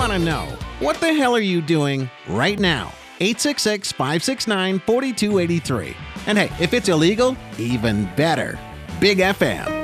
want to know, what the hell are you doing right now? 866-569-4283. And hey, if it's illegal, even better. Big FM.